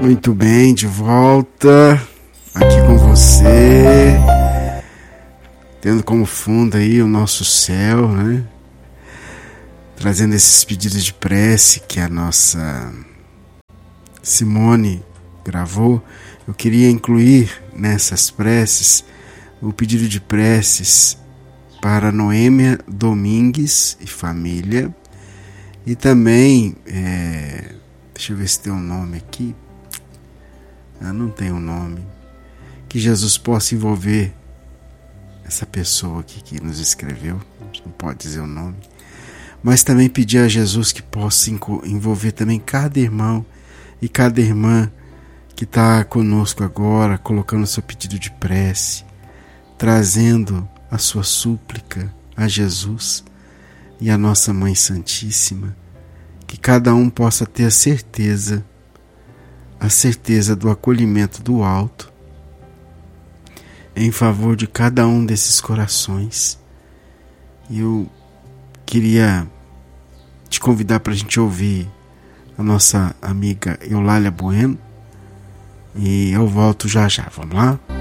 Muito bem, de volta aqui com você, tendo como fundo aí o nosso céu, né? Trazendo esses pedidos de prece que a nossa Simone gravou. Eu queria incluir nessas preces o pedido de preces para Noêmia Domingues e família, e também, deixa eu ver se tem um nome aqui. Não tem um nome. Que Jesus possa envolver essa pessoa aqui que nos escreveu, não pode dizer o nome, mas também pedir a Jesus que possa envolver também cada irmão e cada irmã que está conosco agora, colocando o seu pedido de prece, trazendo a sua súplica a Jesus e a nossa Mãe Santíssima, que cada um possa ter a certeza do acolhimento do alto em favor de cada um desses corações. E eu queria te convidar para a gente ouvir a nossa amiga Eulália Bueno, e eu volto já já. Vamos lá?